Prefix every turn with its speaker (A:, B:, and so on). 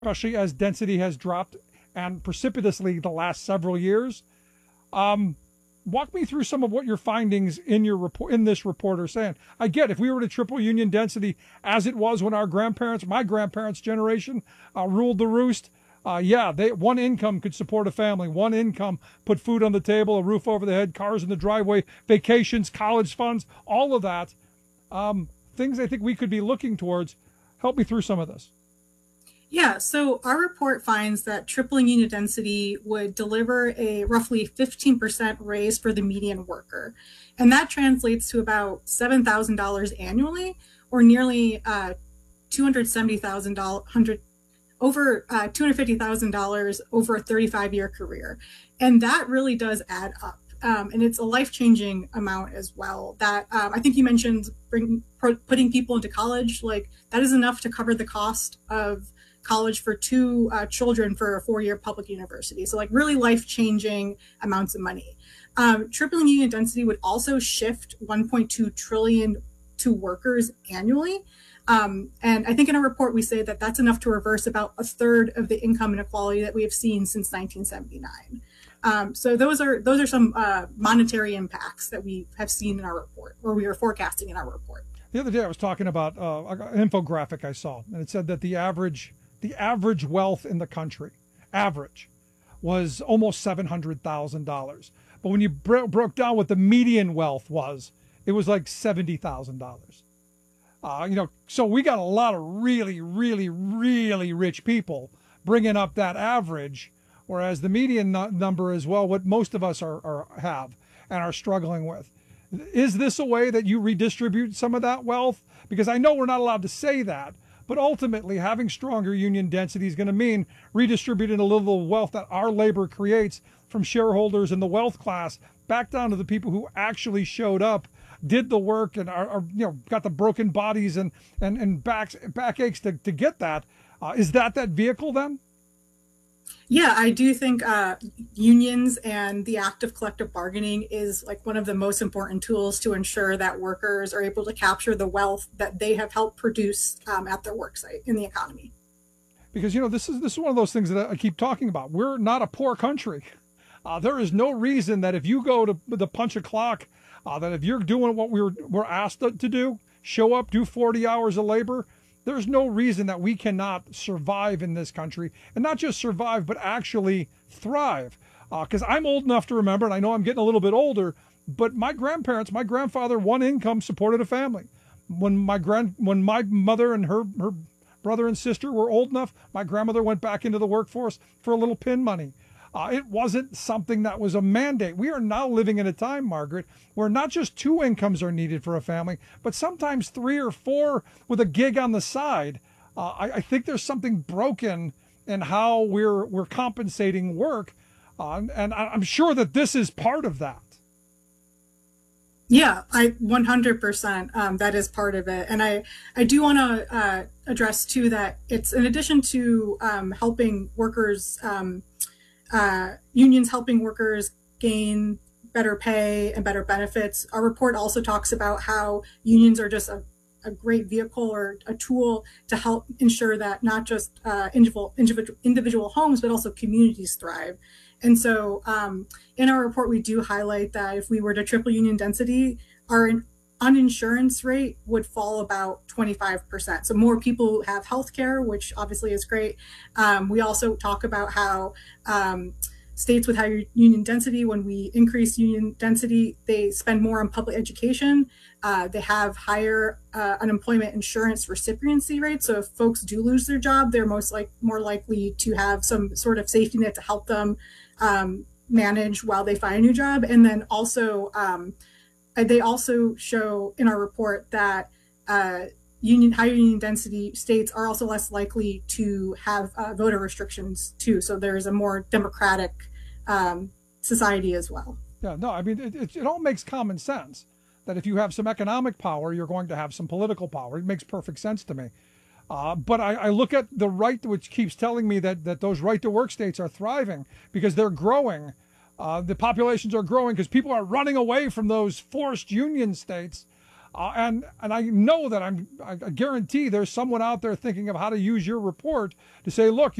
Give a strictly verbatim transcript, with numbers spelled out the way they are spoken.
A: especially as density has dropped and precipitously the last several years. Um, walk me through some of what your findings in your report in this report are saying. I get if we were to triple union density as it was when our grandparents, my grandparents' generation, uh, ruled the roost. Uh, yeah, they one income could support a family. One income put food on the table, a roof over the head, cars in the driveway, vacations, college funds, all of that. Um, things I think we could be looking towards. Help me through some of this.
B: Yeah, so our report finds that tripling unit density would deliver a roughly fifteen percent raise for the median worker. And that translates to about seven thousand dollars annually, or nearly uh, two hundred seventy thousand dollars, over uh, two hundred fifty thousand dollars over a thirty-five year career. And that really does add up. Um, and it's a life-changing amount as well. That um, I think you mentioned bring, putting people into college, like that is enough to cover the cost of college for two uh, children for a four-year public university. So like really life-changing amounts of money. Um, tripling unit density would also shift one point two trillion to workers annually. Um, and I think in our report, we say that that's enough to reverse about a third of the income inequality that we have seen since nineteen seventy-nine. Um, so those are those are some uh, monetary impacts that we have seen in our report, or we are forecasting in our report.
A: The other day I was talking about uh, an infographic I saw, and it said that the average the average wealth in the country, average, was almost seven hundred thousand dollars. But when you bro- broke down what the median wealth was, it was like seventy thousand dollars. Uh, you know, so we got a lot of really, really, really rich people bringing up that average, whereas the median no- number is, well, what most of us are, are have and are struggling with. Is this a way that you redistribute some of that wealth? Because I know we're not allowed to say that, but ultimately having stronger union density is going to mean redistributing a little wealth that our labor creates from shareholders and the wealth class back down to the people who actually showed up, did the work, and are, are you know got the broken bodies and and and backs backaches to to get that. Uh, is that that vehicle then?
B: Yeah, I do think uh, unions and the act of collective bargaining is like one of the most important tools to ensure that workers are able to capture the wealth that they have helped produce um, at their worksite in the economy.
A: Because you know this is this is one of those things that I keep talking about. We're not a poor country. Uh, there is no reason that if you go to the punch a clock, uh, that if you're doing what we were we're asked to do, show up, do forty hours of labor. There's no reason that we cannot survive in this country, and not just survive, but actually thrive. Because uh, I'm old enough to remember, and I know I'm getting a little bit older, but my grandparents, my grandfather, one income supported a family. When my grand, when my mother and her her brother and sister were old enough, my grandmother went back into the workforce for a little pin money. Uh, it wasn't something that was a mandate. We are now living in a time, Margaret, where not just two incomes are needed for a family, but sometimes three or four with a gig on the side. Uh, I, I think there's something broken in how we're we're compensating work, uh, and I'm sure that this is part of that.
B: Yeah, I one hundred percent um, that is part of it. And I, I do want to uh, address too that it's in addition to um, helping workers, um, uh, unions helping workers gain better pay and better benefits. Our report also talks about how unions are just a, a great vehicle or a tool to help ensure that not just uh, individual, individual individual homes, but also communities thrive. And so um, in our report, we do highlight that if we were to triple union density, our uninsurance rate would fall about twenty-five percent. So more people have health care, which obviously is great. Um, we also talk about how um, states with higher union density, when we increase union density, they spend more on public education. Uh, they have higher uh, unemployment insurance recipiency rates. So if folks do lose their job, they're most like more likely to have some sort of safety net to help them um, manage while they find a new job. And then also, um, they also show in our report that uh, union higher union density states are also less likely to have uh, voter restrictions too. So there's a more democratic um, society as well.
A: Yeah, no, I mean, it, it, it all makes common sense that if you have some economic power, you're going to have some political power. It makes perfect sense to me. Uh, but I, I look at the right, which keeps telling me that, that those right to work states are thriving because they're growing. Uh, the populations are growing because people are running away from those forced union states. Uh, and and I know that I'm I guarantee there's someone out there thinking of how to use your report to say, look,